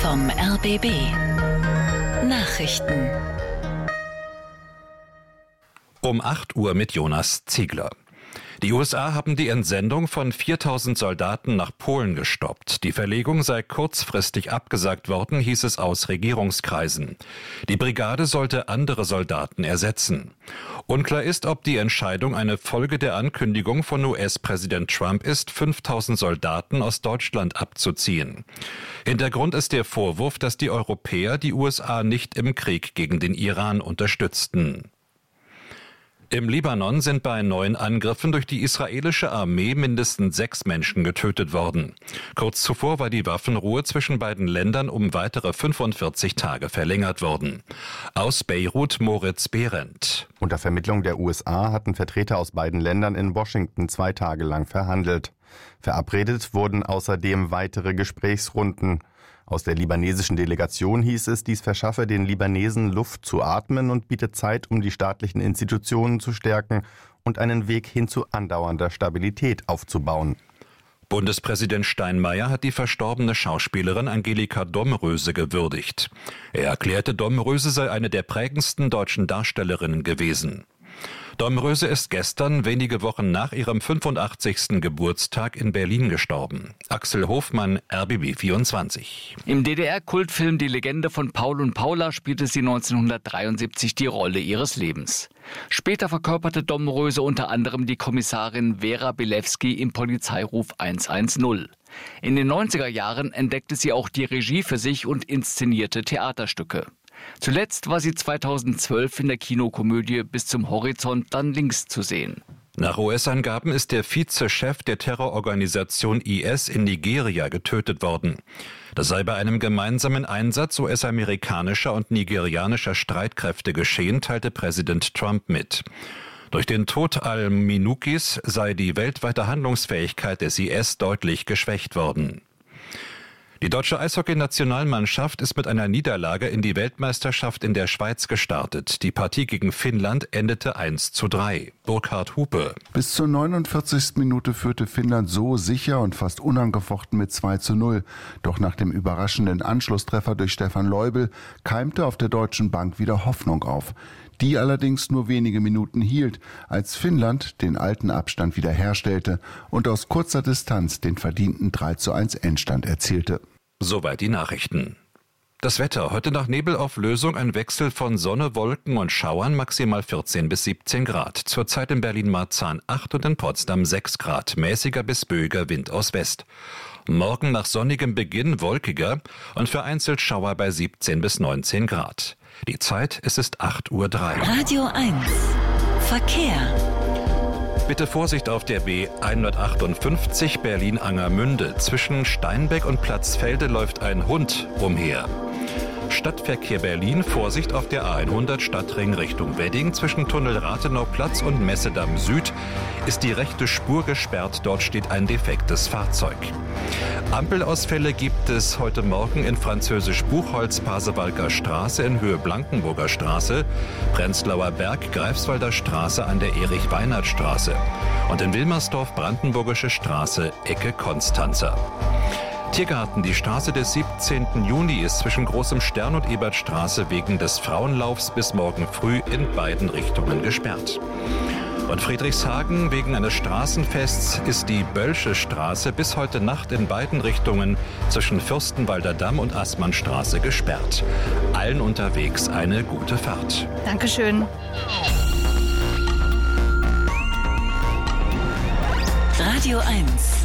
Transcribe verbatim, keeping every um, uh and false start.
vom R B B. Nachrichten. Um acht Uhr mit Jonas Ziegler. Die U S A haben die Entsendung von viertausend Soldaten nach Polen gestoppt. Die Verlegung sei kurzfristig abgesagt worden, hieß es aus Regierungskreisen. Die Brigade sollte andere Soldaten ersetzen. Unklar ist, ob die Entscheidung eine Folge der Ankündigung von U S-Präsident Trump ist, fünftausend Soldaten aus Deutschland abzuziehen. Hintergrund ist der Vorwurf, dass die Europäer die U S A nicht im Krieg gegen den Iran unterstützten. Im Libanon sind bei neuen Angriffen durch die israelische Armee mindestens sechs Menschen getötet worden. Kurz zuvor war die Waffenruhe zwischen beiden Ländern um weitere fünfundvierzig Tage verlängert worden. Aus Beirut Moritz Behrendt. Unter Vermittlung der U S A hatten Vertreter aus beiden Ländern in Washington zwei Tage lang verhandelt. Verabredet wurden außerdem weitere Gesprächsrunden. Aus der libanesischen Delegation hieß es, dies verschaffe den Libanesen Luft zu atmen und bietet Zeit, um die staatlichen Institutionen zu stärken und einen Weg hin zu andauernder Stabilität aufzubauen. Bundespräsident Steinmeier hat die verstorbene Schauspielerin Angelika Domröse gewürdigt. Er erklärte, Domröse sei eine der prägendsten deutschen Darstellerinnen gewesen. Domröse ist gestern, wenige Wochen nach ihrem fünfundachtzigsten Geburtstag, in Berlin gestorben. Axel Hofmann, R B B vierundzwanzig. Im D D R-Kultfilm Die Legende von Paul und Paula spielte sie neunzehnhundertdreiundsiebzig die Rolle ihres Lebens. Später verkörperte Domröse unter anderem die Kommissarin Vera Bilewski im Polizeiruf hundertzehn. In den neunziger Jahren entdeckte sie auch die Regie für sich und inszenierte Theaterstücke. Zuletzt war sie zweitausendzwölf in der Kinokomödie Bis zum Horizont dann links zu sehen. Nach U S-Angaben ist der Vizechef der Terrororganisation I S in Nigeria getötet worden. Das sei bei einem gemeinsamen Einsatz U S-amerikanischer und nigerianischer Streitkräfte geschehen, teilte Präsident Trump mit. Durch den Tod al-Minukis sei die weltweite Handlungsfähigkeit des I S deutlich geschwächt worden. Die deutsche Eishockey-Nationalmannschaft ist mit einer Niederlage in die Weltmeisterschaft in der Schweiz gestartet. Die Partie gegen Finnland endete eins zu drei. Burkhard Hupe. Bis zur neunundvierzigsten Minute führte Finnland so sicher und fast unangefochten mit zwei zu null. Doch nach dem überraschenden Anschlusstreffer durch Stefan Leubel keimte auf der deutschen Bank wieder Hoffnung auf. Die allerdings nur wenige Minuten hielt, als Finnland den alten Abstand wiederherstellte und aus kurzer Distanz den verdienten drei zu eins Endstand erzielte. Soweit die Nachrichten. Das Wetter. Heute nach Nebelauflösung ein Wechsel von Sonne, Wolken und Schauern, maximal vierzehn bis siebzehn Grad. Zurzeit in Berlin-Marzahn acht und in Potsdam sechs Grad. Mäßiger bis böiger Wind aus West. Morgen nach sonnigem Beginn wolkiger und vereinzelt Schauer bei siebzehn bis neunzehn Grad. Die Zeit, es ist acht Uhr drei. Radio eins. Verkehr. Bitte Vorsicht auf der B hundertachtundfünfzig Berlin-Angermünde. Zwischen Steinbeck und Platzfelde läuft ein Hund umher. Stadtverkehr Berlin, Vorsicht auf der A hundert Stadtring Richtung Wedding. Zwischen Tunnel Rathenauplatz und Messedamm Süd ist die rechte Spur gesperrt. Dort steht ein defektes Fahrzeug. Ampelausfälle gibt es heute Morgen in Französisch-Buchholz-Pasewalker Straße in Höhe Blankenburger Straße, Prenzlauer Berg, Greifswalder Straße an der Erich-Weinert-Straße und in Wilmersdorf Brandenburgische Straße, Ecke Konstanzer. Tiergarten, die Straße des siebzehnten Juni ist zwischen Großem Stern und Ebertstraße wegen des Frauenlaufs bis morgen früh in beiden Richtungen gesperrt. Und Friedrichshagen, wegen eines Straßenfests ist die Bölsche Straße bis heute Nacht in beiden Richtungen zwischen Fürstenwalder Damm und Assmannstraße gesperrt. Allen unterwegs eine gute Fahrt. Dankeschön. Radio eins.